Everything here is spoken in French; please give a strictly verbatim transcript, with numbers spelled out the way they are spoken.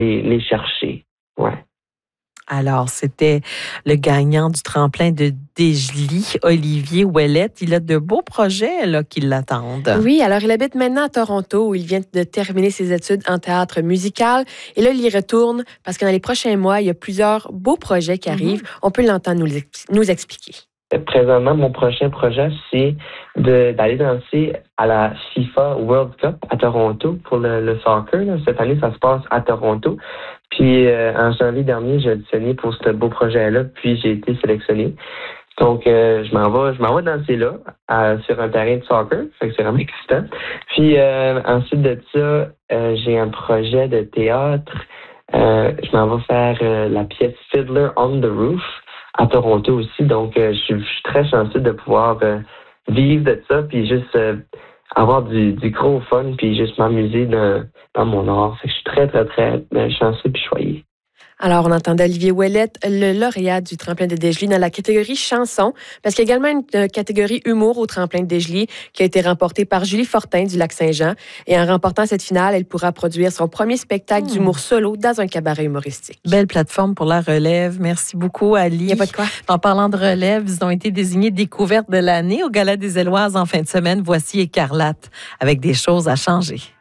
les, les chercher. Ouais. Alors, c'était le gagnant du tremplin de Desjely, Olivier Ouellette. Il a de beaux projets là, qui l'attendent. Oui, alors il habite maintenant à Toronto où il vient de terminer ses études en théâtre musical. Et là, il y retourne parce que dans les prochains mois, il y a plusieurs beaux projets qui arrivent. Mm-hmm. On peut l'entendre nous, nous expliquer. Présentement, mon prochain projet, c'est de, d'aller danser à la FIFA World Cup à Toronto pour le, le soccer. Là. Cette année, ça se passe à Toronto. Puis euh, en janvier dernier, j'ai auditionné pour ce beau projet-là, puis j'ai été sélectionné. Donc, euh, je m'en vais, je m'en vais danser là, à, sur un terrain de soccer. Fait que c'est vraiment excitant. Puis euh, ensuite de ça, euh, j'ai un projet de théâtre. Euh, je m'en vais faire euh, la pièce Fiddler on the Roof à Toronto aussi. Donc, euh, je, suis, je suis très chanceux de pouvoir euh, vivre de ça, puis juste euh, avoir du, du gros fun, puis juste m'amuser dans, dans mon art. Fait que je suis très, très, très chanceux puis choyé. Alors, on entendait Olivier Ouellette, le lauréat du tremplin de Desjely dans la catégorie chanson, parce qu'il y a également une euh, catégorie humour au tremplin de Desjely qui a été remportée par Julie Fortin du Lac-Saint-Jean. Et en remportant cette finale, elle pourra produire son premier spectacle mmh. d'humour solo dans un cabaret humoristique. Belle plateforme pour la relève. Merci beaucoup, Ali. Il n'y a pas de quoi. En parlant de relève, ils ont été désignés découvertes de l'année au Gala des Éloises en fin de semaine. Voici Écarlate avec des choses à changer.